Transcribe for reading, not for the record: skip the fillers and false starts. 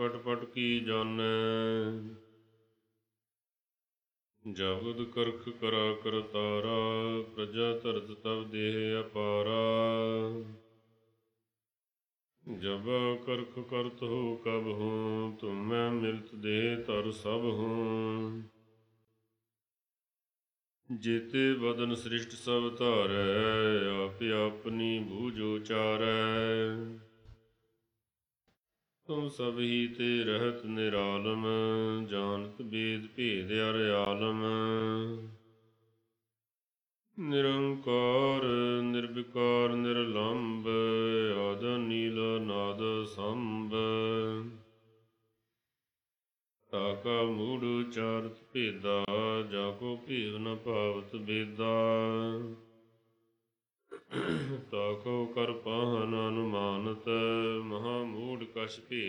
ਪਟ ਪਟ ਕੀ ਜਾਣੈ। ਜਗਤ ਕਰਖ ਕਰਾ ਕਰਤਾਰਾ, ਪ੍ਰਜਾ ਧਰਤ ਤਬ ਦੇਹ ਅਪਾਰਾ। ਜਬ ਕਰਖ ਕਰਤ ਹੋ ਕਬ ਹੂੰ, ਤੁਮੈ ਮਿਲਤ ਦੇਹ ਧਰ ਸਭ ਹੂੰ। ਜੇਤੇ ਬਦਨ ਸ੍ਰਿਸ਼ਟ ਸਭ ਧਾਰੈ, ਆਪ ਆਪਨੀ ਬੂਝ ਉਚਾਰੈ। ਤੁਮ ਸਭ ਹੀ ਤੇ ਰਹਿਤ ਨਿਰਾਲਮ, ਜਾਣਤ ਬੇਦ ਭੇਦ ਅਰ ਆਲਮ। ਨਿਰੰਕਾਰ ਨਿਰਵਿਕਾਰ ਨਿਰਲੰਭ, ਆਦ ਨੀਲ ਨਾਦ ਸੰਭ। ਤਾਕਾ ਮੂੜ ਉਚਾਰਤ ਭੇਦਾ, ਜਾਕੋ ਭੇਦ ਨ ਭਾਵਤ ਬੇਦਾ। ਤਾਕੋ ਕਰ ਪਾਹਨ ਅਨੁਮਾਨਤ, ਮਹਾ ਮੂੜ ਕਛ ਭੇਦ